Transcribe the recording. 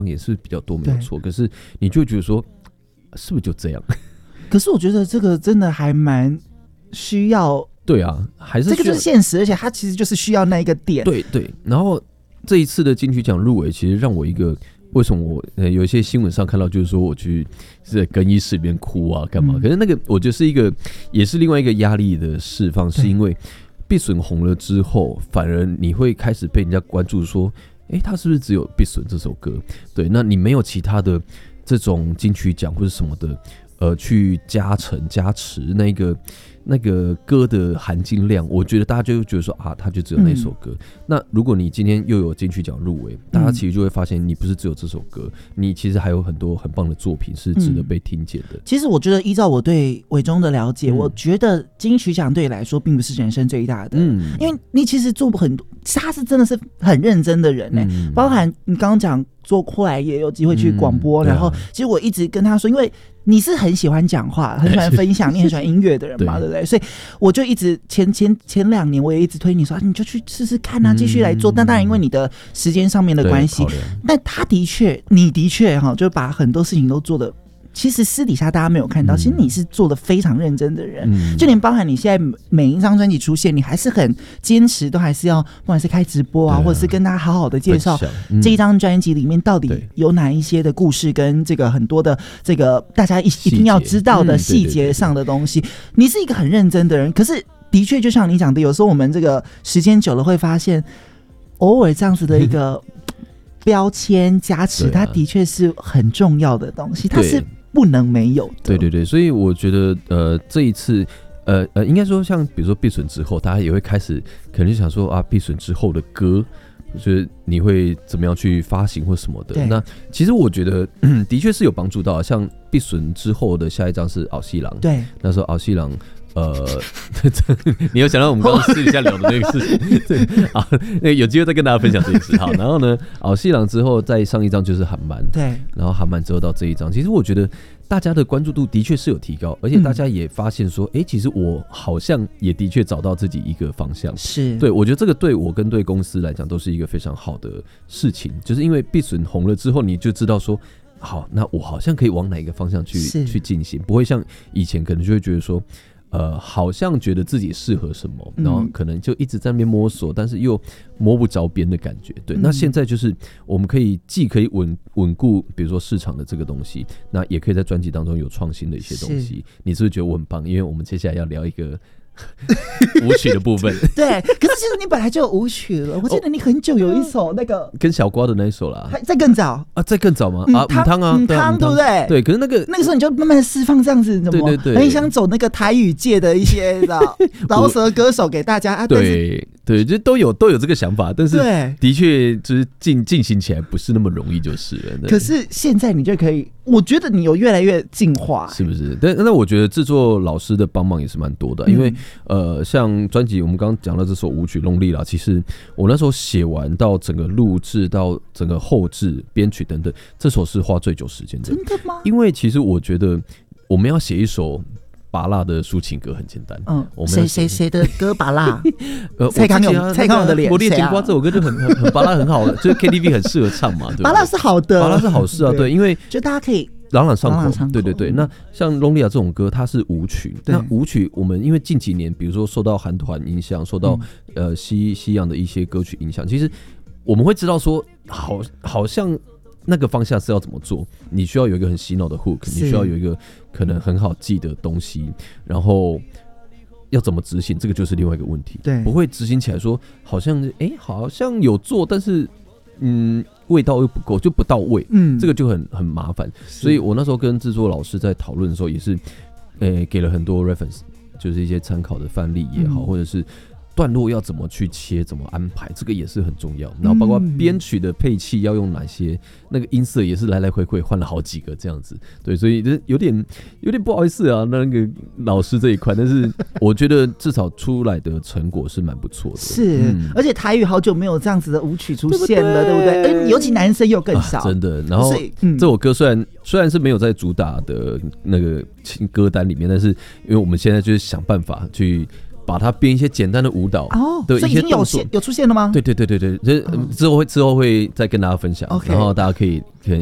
也是比较多没有错，可是你就会觉得说是不是就这样？ 可是我觉得这个真的还蛮需要， 对啊，还是这个就是现实，而且它其实就是需要那一个点。 对对，然后这一次的金曲奖入围，其实让我一个为什么我有一些新闻上看到，就是说我去是在更衣室里面哭啊干嘛？可是那个我觉得是一个，也是另外一个压力的释放，是因为碧笋红了之后，反而你会开始被人家关注说，他是不是只有碧笋这首歌？对，那你没有其他的这种金曲奖或者什么的，去加成加持那个歌的含金量，我觉得大家就会觉得说啊，他就只有那首歌。那如果你今天又有金曲奖入围，大家其实就会发现，你不是只有这首歌，你其实还有很多很棒的作品是值得被听见的。 其实我觉得，依照我对伟忠的了解，我觉得金曲奖对你来说并不是人生最大的，因为你其实做很多，他是真的是很认真的人包含你刚刚讲做，后来也有机会去广播，然后其实我一直跟他说，因为你是很喜欢讲话，很喜欢分享，你很喜欢音乐的人嘛，对不对？所以我就一直前2年我也一直推你说，你就去试试看啊，继续来做。但当然因为你的时间上面的关系，但你的确就把很多事情都做的。其实私底下大家没有看到，其实你是做的非常认真的人，就连包含你现在每一张专辑出现，你还是很坚持，都还是要不管是开直播啊，或者是跟大家好好的介绍这一张专辑里面到底有哪一些的故事，跟这个很多的这个大家一定要知道的细节上的东西。你是一个很认真的人，可是的确就像你讲的，有时候我们这个时间久了会发现，偶尔这样子的一个标签加持，它的确是很重要的东西，它是不能没有的。 对对对，所以我觉得这一次应该说像比如说碧笋之后，大家也会开始可能就想说啊，碧笋之后的歌，就是你会怎么样去发行或什么的。那其实我觉得的确是有帮助到，像碧笋之后的下一张是敖西郎， 对， 那时候敖西郎。你有想到我们刚刚私底下聊的那个事情？对啊，有机会再跟大家分享这件事。好，然后呢，敖西郎之后再上一张就是韩漫， 对， 然后韩漫之后到这一张，其实我觉得大家的关注度的确是有提高，而且大家也发现说，其实我好像也的确找到自己一个方向。 是，对， 我觉得这个对我跟对公司来讲都是一个非常好的事情，就是因为碧笋红了之后，你就知道说。好，那我好像可以往哪一个方向去进行，不会像以前可能就会觉得说，好像觉得自己适合什么，然后可能就一直在那边摸索，但是又摸不着边的感觉。对，那现在就是我们既可以稳固，比如说市场的这个东西，那也可以在专辑当中有创新的一些东西。你是不是觉得我很棒？因为我们接下来要聊一个。舞曲的部分对，可是其实你本来就有舞曲了，我记得你很久有一首那个跟小瓜的那一首啦， 再更早啊，再更早吗？母汤啊， 对不对？ 对，可是那个时候你就慢慢释放这样子，怎么很想走那个台语界的一些饶舌歌手给大家啊？ 对对，就都有这个想法，但是的确就是进行起来不是那么容易，就是了。 可是现在你就可以，我觉得你有越来越进化， 是不是？但那我觉得制作老师的帮忙也是蛮多的，因为像专辑我们刚刚讲到这首舞曲《Lonely》啦，其实我那时候写完到整个录制到整个后制编曲等等，这首是花最久时间的。 真的吗？ 因为其实我觉得我们要写一首芭乐的抒情歌很简单。 谁的歌芭乐？ 蔡康永的脸。 我烈金瓜这首歌就很芭乐很好的，就是 KTV 很适合唱嘛。 芭乐是好的， 芭乐是好事啊，对，因为就大家可以朗朗上口。对对对，那像《Lonely》这种歌，它是舞曲。那舞曲我们因为近几年，比如说受到韩团影响，受到西洋的一些歌曲影响，其实我们会知道说，好像那个方向是要怎么做。你需要有一个很洗脑的 hook， 你需要有一个可能很好记的东西，然后要怎么执行，这个就是另外一个问题。 对， 不会执行起来说好像有做，但是味道又不够，就不到位。这个就很麻烦。所以我那时候跟制作老师在讨论的时候，也是给了很多 reference， 就是一些参考的范例也好，或者是段落要怎么去切，怎么安排，这个也是很重要。然后包括编曲的配器要用哪些，那个音色也是来来回回换了好几个这样子。对，所以有点不好意思啊，那个老师这一块，但是我觉得至少出来的成果是蛮不错的。 是，而且台语好久没有这样子的舞曲出现了，对不对？尤其男生又更少， 真的。然后这首歌虽然是没有在主打的那个歌单里面，但是因为我们现在就是想办法去把它编一些简单的舞蹈哦， 的一些动作， 有出现了吗？ 对，之后会再跟大家分享，然后大家可以